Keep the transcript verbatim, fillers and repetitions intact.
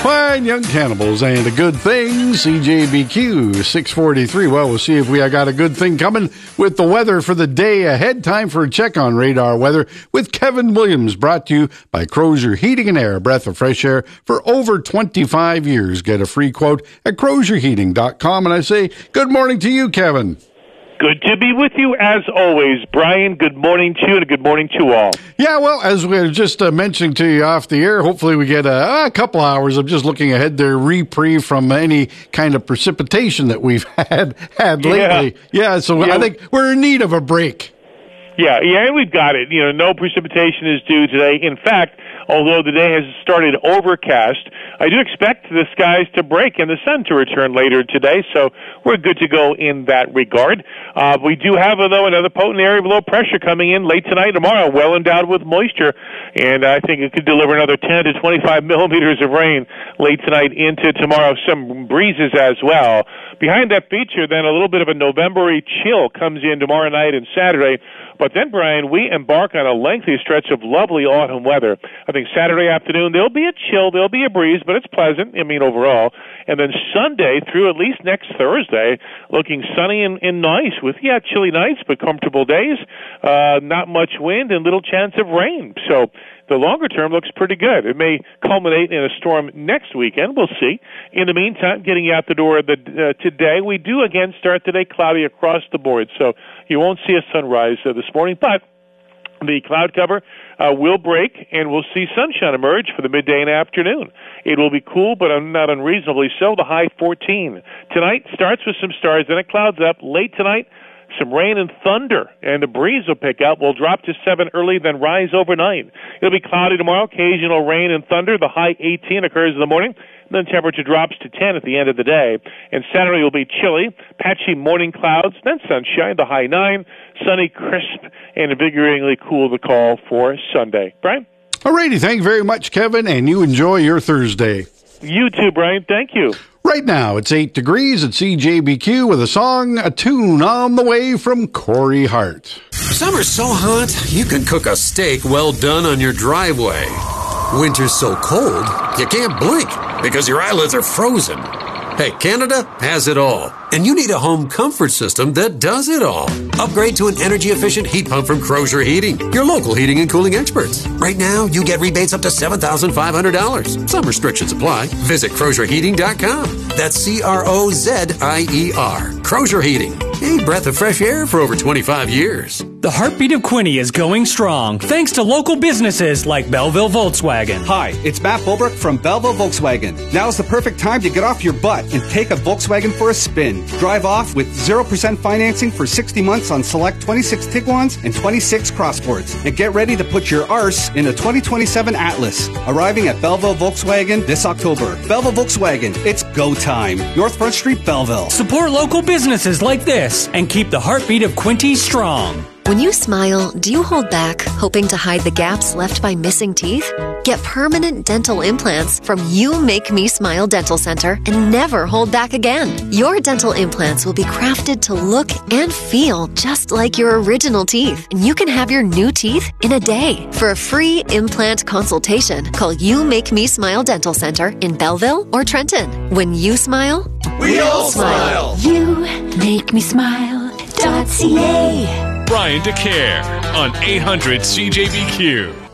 Fine Young Cannibals and a good thing, C J B Q six forty-three. Well, we'll see if we got a good thing coming with the weather for the day ahead. Time for a check on radar weather with Kevin Williams, brought to you by Crozier Heating and Air. Breath of fresh air for over twenty-five years. Get a free quote at crozier heating dot com. And I say good morning to you, Kevin. Good to be with you, as always, Brian. Good morning to you, and good morning to all. Yeah, well, as we were just uh, mentioning to you off the air, hopefully we get a, a couple hours of just looking ahead there, reprieve from any kind of precipitation that we've had had lately. Yeah, yeah so yeah. I think we're in need of a break. Yeah, yeah, we've got it. You know, no precipitation is due today. In fact, although the day has started overcast, I do expect the skies to break and the sun to return later today, so we're good to go in that regard. Uh, we do have, though, another potent area of low pressure coming in late tonight, tomorrow, well endowed with moisture, and I think it could deliver another ten to twenty-five millimeters of rain late tonight into tomorrow. Some breezes as well. Behind that feature, then, a little bit of a November-y chill comes in tomorrow night and Saturday. But then, Brian, we embark on a lengthy stretch of lovely autumn weather. I think Saturday afternoon, there'll be a chill, there'll be a breeze, but it's pleasant, I mean, overall. And then Sunday through at least next Thursday, looking sunny and, and nice with, yeah, chilly nights, but comfortable days, uh, not much wind and little chance of rain. So the longer term looks pretty good. It may culminate in a storm next weekend. We'll see. In the meantime, getting you out the door the, uh, today, we do again start today cloudy across the board. So you won't see a sunrise uh, this morning, but the cloud cover uh, will break, and we'll see sunshine emerge for the midday and afternoon. It will be cool, but not unreasonably so. The high fourteen. Tonight starts with some stars, then it clouds up. Late tonight, some rain and thunder, and the breeze will pick up. We'll drop to seven early, then rise overnight. It'll be cloudy tomorrow, occasional rain and thunder. The high eighteen occurs in the morning. Then temperature drops to ten at the end of the day. And Saturday will be chilly, patchy morning clouds, then sunshine, the high nine, sunny, crisp, and invigoratingly cool the call for Sunday. Brian? All righty. Thank you very much, Kevin, and you enjoy your Thursday. You too, Brian. Thank you. Right now, it's eight degrees at C J B Q with a song, a tune on the way from Corey Hart. Summer's so hot, you can cook a steak well done on your driveway. Winter's so cold, you can't blink because your eyelids are frozen. Hey, Canada has it all, and you need a home comfort system that does it all. Upgrade to an energy-efficient heat pump from Crozier Heating, your local heating and cooling experts. Right now, you get rebates up to seven thousand five hundred dollars. Some restrictions apply. Visit crozier heating dot com. That's C R O Z I E R. Crozier Heating. A breath of fresh air for over twenty-five years. The heartbeat of Quinte is going strong, thanks to local businesses like Belleville Volkswagen. Hi, it's Matt Bulbrook from Belleville Volkswagen. Now's the perfect time to get off your butt and take a Volkswagen for a spin. Drive off with zero percent financing for sixty months on select twenty-six Tiguans and twenty-six Crossports. And get ready to put your arse in a twenty twenty-seven Atlas. Arriving at Belleville Volkswagen this October. Belleville Volkswagen, it's go time. North Front Street, Belleville. Support local businesses like this and keep the heartbeat of Quinte strong. When you smile, do you hold back, hoping to hide the gaps left by missing teeth? Get permanent dental implants from You Make Me Smile Dental Center and never hold back again. Your dental implants will be crafted to look and feel just like your original teeth, and you can have your new teeth in a day. For a free implant consultation, call You Make Me Smile Dental Center in Belleville or Trenton. When you smile, we all smile. You Make Me Smile dot C A. Brian DeCare on eight hundred C J B Q.